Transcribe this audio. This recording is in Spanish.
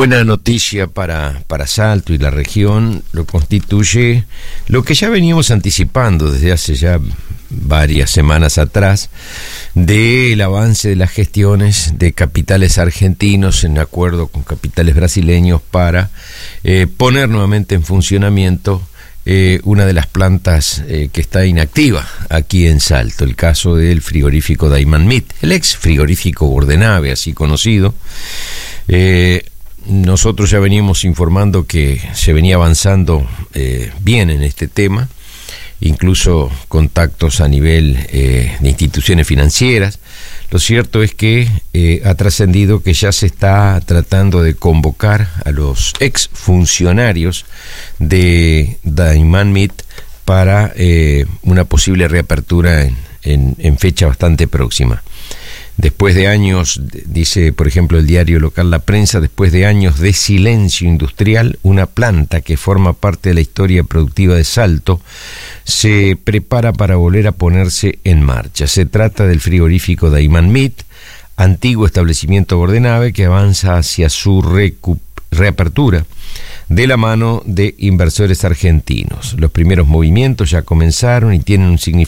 Buena noticia para Salto y la región lo constituye lo que ya veníamos anticipando desde hace ya varias semanas atrás, del avance de las gestiones de capitales argentinos en acuerdo con capitales brasileños para poner nuevamente en funcionamiento una de las plantas que está inactiva aquí en Salto, el caso del frigorífico Daymán Mit, el ex frigorífico Bordenave, así conocido. Nosotros ya veníamos informando que se venía avanzando bien en este tema, incluso contactos a nivel de instituciones financieras. Lo cierto es que ha trascendido que ya se está tratando de convocar a los exfuncionarios de Daymán Mit para una posible reapertura en fecha bastante próxima. Después de años, dice por ejemplo el diario local La Prensa, después de años de silencio industrial, una planta que forma parte de la historia productiva de Salto se prepara para volver a ponerse en marcha. Se trata del frigorífico Daymán Mit, antiguo establecimiento Bordenave que avanza hacia su reapertura de la mano de inversores argentinos. Los primeros movimientos ya comenzaron y tienen un significado